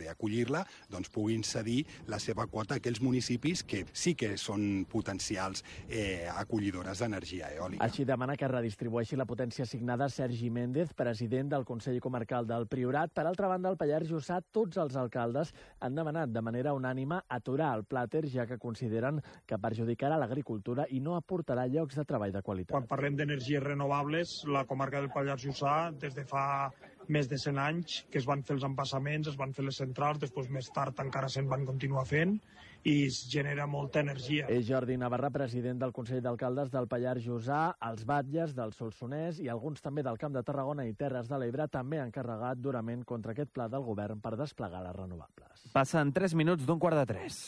acollir-la, doncs puguin cedir la seva quota a aquells municipis que sí que són potencials acollidores d'energia eòlica. Així demana que redistribueixi la potència assignada Sergi Méndez, president del Consell Comarcal del Priorat. Per altra banda, al Pallars Jussà, tots els alcaldes han demanat de manera unànime aturar el plàter, ja que consideren que perjudicarà l'agricultura i no aportarà llocs de treball de qualitat. Quan parlem d'energies renovables, la comarca del Pallars Jussà, des de fa més de 100 anys que es van fer els embassaments, es van fer les centrals, després més tard encara se'n van continuar fent i es genera molta energia. És Jordi Navarra, president del Consell d'Alcaldes del Pallars Jussà, els batlles del Solsonès i alguns també del Camp de Tarragona i Terres de l'Ebre també han carregat durament contra aquest pla del govern per desplegar les renovables. Passen 3 minuts d'un quart de 3.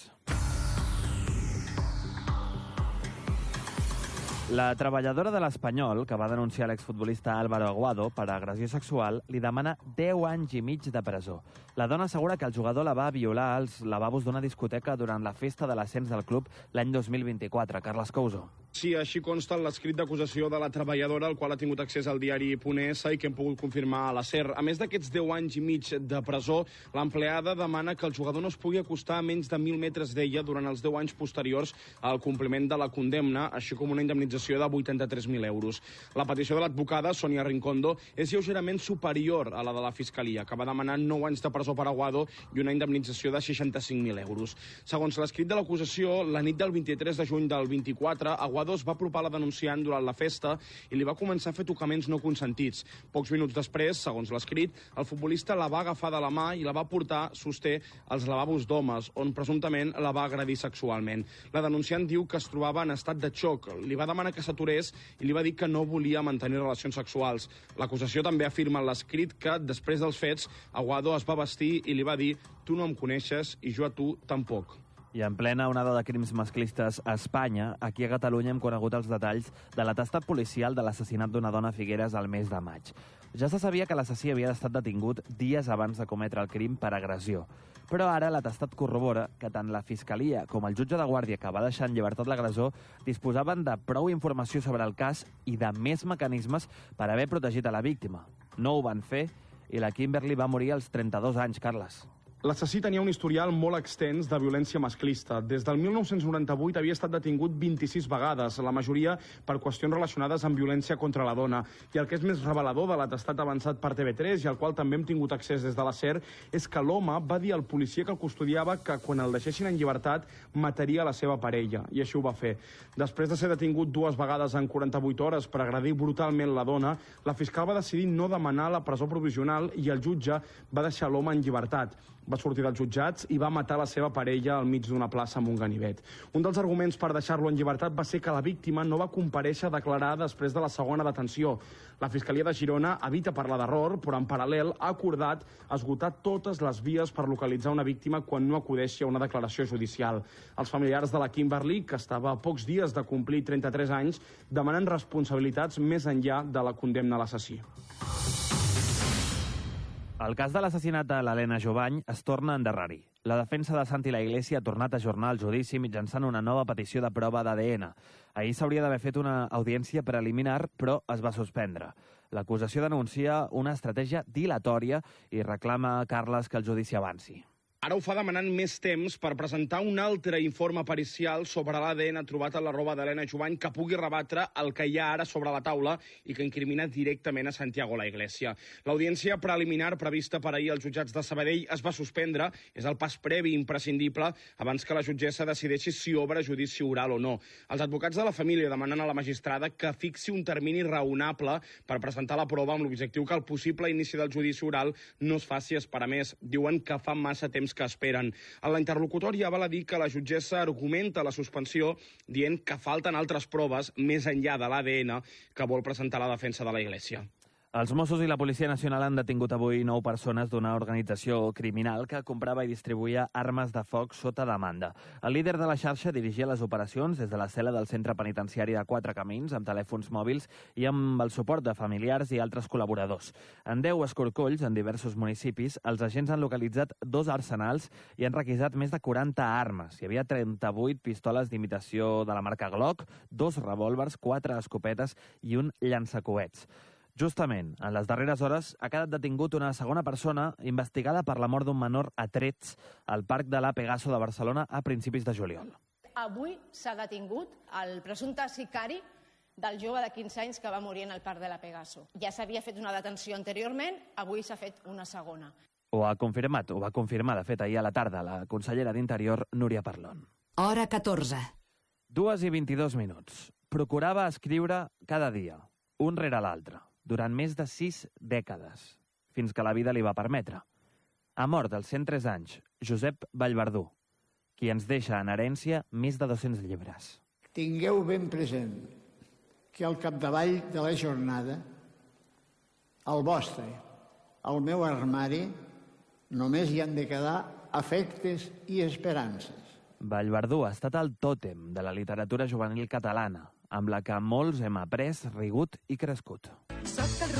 La treballadora de l'Espanyol, que va denunciar l'exfutbolista Álvaro Aguado per agressió sexual, li demana 10 anys i mig de presó. La dona assegura que el jugador la va violar als lavabos d'una discoteca durant la festa de l'ascens del club l'any 2024. Carles Couso. Sí, així consta en l'escrit d'acusació de la treballadora, al qual ha tingut accés al diari .es i que hem pogut confirmar a la SER. A més d'aquests 10 anys i mig de presó, l'empleada demana que el jugador no es pugui acostar a menys de 1.000 metres d'ella durant els 10 anys posteriors al compliment de la condemna, així com una indemnització de 83.000 euros. La petició de l'advocada, Sònia Rincondo, és lleugerament superior a la de la Fiscalia, que va demanar 9 anys de presó per Aguado i una indemnització de 65.000 euros. Segons l'escrit de l'acusació, la nit del 23 de juny del 24, Aguado es va apropar a la denunciant durant la festa i li va començar a fer tocaments no consentits. Pocs minuts després, segons l'escrit, el futbolista la va agafar de la mà i la va portar, sosté, als lavabos d'homes, on presumptament la va agredir sexualment. La denunciant diu que es trobava en estat de xoc, li va demanar que s'aturés i li va dir que no volia mantenir relacions sexuals. L'acusació també afirma en l'escrit que, després dels fets, Aguado es va vestir i li va dir «Tu no em coneixes i jo a tu tampoc». I en plena onada de crims masclistes a Espanya, aquí a Catalunya hem conegut els detalls de l'atestat policial de l'assassinat d'una dona a Figueres al mes de maig. Ja se sabia que l'assassí havia estat detingut dies abans de cometre el crim per agressió. Però ara l'atestat corrobora que tant la Fiscalia com el jutge de guàrdia que va deixar en llibertat l'agressor disposaven de prou informació sobre el cas i de més mecanismes per haver protegit a la víctima. No ho van fer i la Kimberly va morir als 32 anys, Carles. L'assassí tenia un historial molt extens de violència masclista. Des del 1998 havia estat detingut 26 vegades, la majoria per qüestions relacionades amb violència contra la dona. I el que és més revelador de l'atestat avançat per TV3, i al qual també hem tingut accés des de la SER, és que l'home va dir al policia que el custodiava que quan el deixessin en llibertat mataria la seva parella, i així ho va fer. Després de ser detingut 2 vegades en 48 hores per agredir brutalment la dona, la fiscal va decidir no demanar la presó provisional i el jutge va deixar l'home en llibertat. Va sortir dels jutjats i va matar la seva parella al mig d'una plaça amb un ganivet. Un dels arguments per deixar-lo en llibertat va ser que la víctima no va comparèixer a declarar després de la segona detenció. La Fiscalia de Girona evita parlar d'error, però en paral·lel ha acordat esgotar totes les vies per localitzar una víctima quan no acudeixi a una declaració judicial. Els familiars de la Kimberly, que estava a pocs dies de complir 33 anys, demanen responsabilitats més enllà de la condemna a l'assassí. El cas de l'assassinat de l'Helena Jovany es torna a endarrerir. La defensa de Santi la Iglesia ha tornat a ajornar el judici mitjançant una nova petició de prova d'ADN. Ahir s'hauria d'haver fet una audiència preliminar, però es va suspendre. L'acusació denuncia una estratègia dilatòria i reclama a Carles que el judici avanci. Ara ho fa demanant més temps per presentar un altre informe pericial sobre l'ADN trobat a la roba d'Helena Jovany que pugui rebatre el que hi ha ara sobre la taula i que incrimina directament a Santiago la Iglesia. L'audiència preliminar prevista per ahir als jutjats de Sabadell es va suspendre. És el pas previ imprescindible abans que la jutgessa decideixi si obre judici oral o no. Els advocats de la família demanen a la magistrada que fixi un termini raonable per presentar la prova amb l'objectiu que el possible inici del judici oral no es faci esperar més. Diuen que fa massa temps que esperen. En la interlocutòria val a dir que la jutgessa argumenta la suspensió dient que falten altres proves més enllà de l'ADN que vol presentar la defensa de la Iglesia. Els Mossos i la Policia Nacional han detingut avui 9 persones d'una organització criminal que comprava i distribuïa armes de foc sota demanda. El líder de la xarxa dirigia les operacions des de la cel·la del centre penitenciari de 4 Camins, amb telèfons mòbils i amb el suport de familiars i altres col·laboradors. En 10 escorcolls, en diversos municipis, els agents han localitzat 2 arsenals i han requisat més de 40 armes. Hi havia 38 pistoles d'imitació de la marca Glock, 2 revòlvers, 4 escopetes i un llançacoets. Justament, en les darreres hores ha quedat detingut una segona persona investigada per la mort d'un menor a trets al Parc de la Pegaso de Barcelona a principis de juliol. Avui s'ha detingut el presumpte sicari del jove de 15 anys que va morir en el Parc de la Pegaso. Ja s'havia fet una detenció anteriorment, avui s'ha fet una segona. Ho va confirmar, de fet, ahir a la tarda, la consellera d'Interior, Núria Parlon. Hora 14. 2:22 minuts. Procurava escriure cada dia, un rere l'altre, durant més de 6 dècades, fins que la vida li va permetre. Ha mort als 103 anys Josep Vallverdú, qui ens deixa en herència més de 200 llibres. Tingueu ben present que al capdavall de la jornada, el vostre, el meu armari, només hi han de quedar afectes i esperances. Vallverdú ha estat el tòtem de la literatura juvenil catalana, amb la que molts hem après, rigut i crescut.